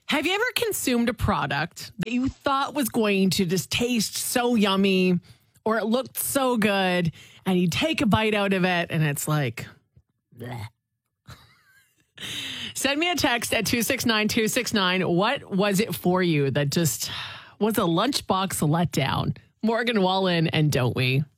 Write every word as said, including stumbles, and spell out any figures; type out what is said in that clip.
Have you ever consumed a product that you thought was going to just taste so yummy or it looked so good and you take a bite out of it and it's like, bleh. Send me a text at two six nine two six nine. What was it for you that just was a lunchbox letdown? Morgan Wallen and Don't We?